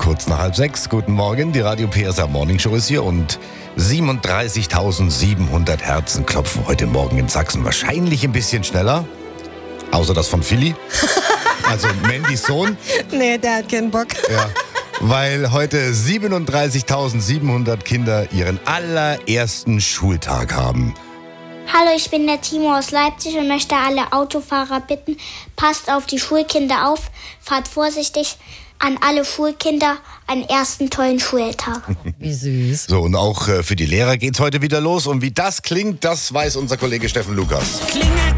kurz nach 5:30. Guten Morgen, die Radio PSR Morning Show ist hier und 37.700 Herzen klopfen heute Morgen in Sachsen. Wahrscheinlich ein bisschen schneller, außer das von Philly, also Mandys Sohn. Nee, der hat keinen Bock. Ja, weil heute 37.700 Kinder ihren allerersten Schultag haben. Hallo, ich bin der Timo aus Leipzig und möchte alle Autofahrer bitten, passt auf die Schulkinder auf, fahrt vorsichtig. An alle Schulkinder einen ersten tollen Schultag. Wie süß. So, und auch für die Lehrer geht's heute wieder los. Und wie das klingt, das weiß unser Kollege Steffen Lukas. Klingelt